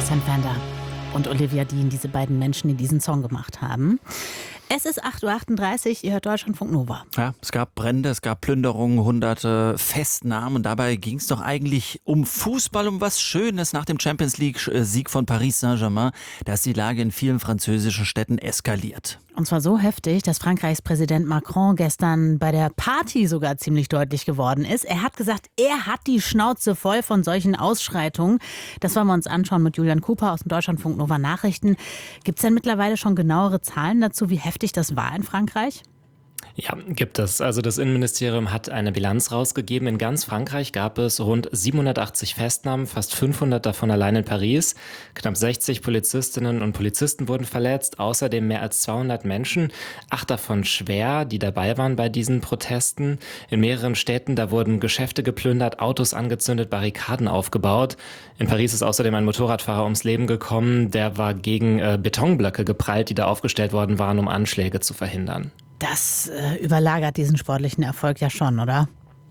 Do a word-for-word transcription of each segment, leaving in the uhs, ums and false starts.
Sam Fender und Olivia Dean, diese beiden Menschen, die diesen Song gemacht haben. Es ist acht Uhr achtunddreißig, ihr hört Deutschlandfunk Nova. Ja, es gab Brände, es gab Plünderungen, hunderte Festnahmen und dabei ging es doch eigentlich um Fußball, um was Schönes. Nach dem Champions-League-Sieg von Paris Saint-Germain, da ist die Lage in vielen französischen Städten eskaliert. Und zwar so heftig, dass Frankreichs Präsident Macron gestern bei der Party sogar ziemlich deutlich geworden ist. Er hat gesagt, er hat die Schnauze voll von solchen Ausschreitungen. Das wollen wir uns anschauen mit Julian Cooper aus dem Deutschlandfunk Nova Nachrichten. Gibt es denn mittlerweile schon genauere Zahlen dazu, wie heftig das war in Frankreich? Ja, gibt es. Also das Innenministerium hat eine Bilanz rausgegeben. In ganz Frankreich gab es rund siebenhundertachtzig Festnahmen, fast fünfhundert davon allein in Paris. Knapp sechzig Polizistinnen und Polizisten wurden verletzt, außerdem mehr als zweihundert Menschen, acht davon schwer, die dabei waren bei diesen Protesten. In mehreren Städten, da wurden Geschäfte geplündert, Autos angezündet, Barrikaden aufgebaut. In Paris ist außerdem ein Motorradfahrer ums Leben gekommen, der war gegen äh, Betonblöcke geprallt, die da aufgestellt worden waren, um Anschläge zu verhindern. Das äh, überlagert diesen sportlichen Erfolg ja schon, oder?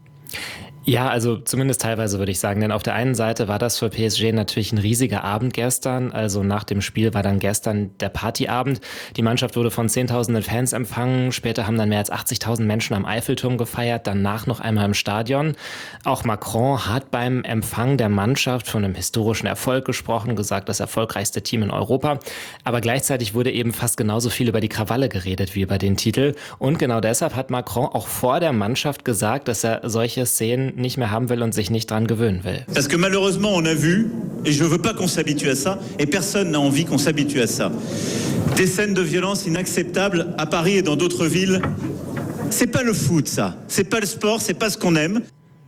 Ja, also zumindest teilweise würde ich sagen, denn auf der einen Seite war das für P S G natürlich ein riesiger Abend gestern, also nach dem Spiel war dann gestern der Partyabend. Die Mannschaft wurde von zehntausenden Fans empfangen, später haben dann mehr als achtzigtausend Menschen am Eiffelturm gefeiert, danach noch einmal im Stadion. Auch Macron hat beim Empfang der Mannschaft von einem historischen Erfolg gesprochen, gesagt, das erfolgreichste Team in Europa, aber gleichzeitig wurde eben fast genauso viel über die Krawalle geredet wie über den Titel und genau deshalb hat Macron auch vor der Mannschaft gesagt, dass er solche Szenen nicht mehr haben will und sich nicht dran gewöhnen will. Parce que malheureusement on a vu, et je veux pas qu'on s'habitue à ça, et personne n'a envie qu'on s'habitue à ça. Des scènes de violence inacceptables à Paris et dans d'autres villes. C'est pas le foot ça, c'est pas le sport, c'est pas ce qu'on aime.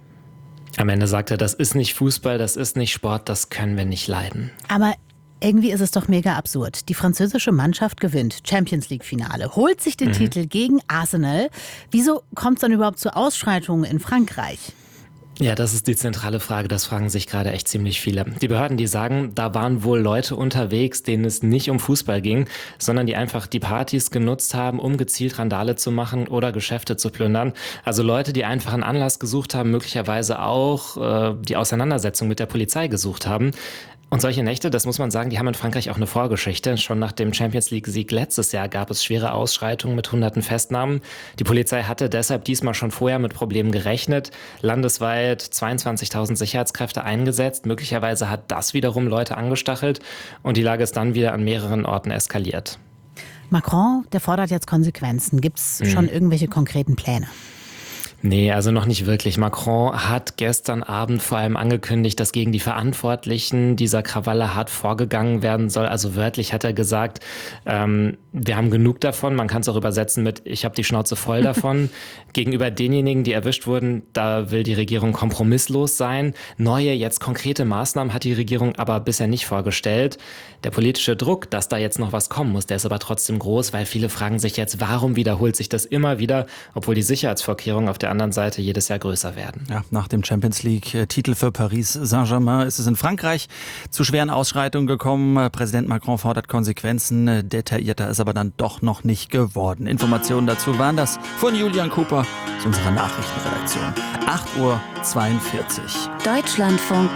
Am Ende sagt er, das ist nicht Fußball, das ist nicht Sport, das können wir nicht leiden. Aber irgendwie ist es doch mega absurd. Die französische Mannschaft gewinnt Champions-League-Finale, holt sich den mhm. Titel gegen Arsenal. Wieso kommt es dann überhaupt zu Ausschreitungen in Frankreich? Ja, das ist die zentrale Frage, das fragen sich gerade echt ziemlich viele. Die Behörden, die sagen, da waren wohl Leute unterwegs, denen es nicht um Fußball ging, sondern die einfach die Partys genutzt haben, um gezielt Randale zu machen oder Geschäfte zu plündern. Also Leute, die einfach einen Anlass gesucht haben, möglicherweise auch äh, die Auseinandersetzung mit der Polizei gesucht haben. Und solche Nächte, das muss man sagen, die haben in Frankreich auch eine Vorgeschichte. Schon nach dem Champions-League-Sieg letztes Jahr gab es schwere Ausschreitungen mit hunderten Festnahmen. Die Polizei hatte deshalb diesmal schon vorher mit Problemen gerechnet. Landesweit zweiundzwanzigtausend Sicherheitskräfte eingesetzt. Möglicherweise hat das wiederum Leute angestachelt und die Lage ist dann wieder an mehreren Orten eskaliert. Macron, der fordert jetzt Konsequenzen. Gibt es schon mhm. irgendwelche konkreten Pläne? Nee, also noch nicht wirklich. Macron hat gestern Abend vor allem angekündigt, dass gegen die Verantwortlichen dieser Krawalle hart vorgegangen werden soll. Also wörtlich hat er gesagt, ähm, wir haben genug davon. Man kann es auch übersetzen mit, ich habe die Schnauze voll davon. Gegenüber denjenigen, die erwischt wurden, da will die Regierung kompromisslos sein. Neue, jetzt konkrete Maßnahmen hat die Regierung aber bisher nicht vorgestellt. Der politische Druck, dass da jetzt noch was kommen muss, der ist aber trotzdem groß, weil viele fragen sich jetzt, warum wiederholt sich das immer wieder, obwohl die Sicherheitsvorkehrungen auf der anderen Seite jedes Jahr größer werden. Ja, nach dem Champions-League-Titel für Paris Saint-Germain ist es in Frankreich zu schweren Ausschreitungen gekommen. Präsident Macron fordert Konsequenzen. Detaillierter ist aber dann doch noch nicht geworden. Informationen dazu waren das von Julian Cooper aus unserer Nachrichtenredaktion. acht Uhr zweiundvierzig. Deutschlandfunk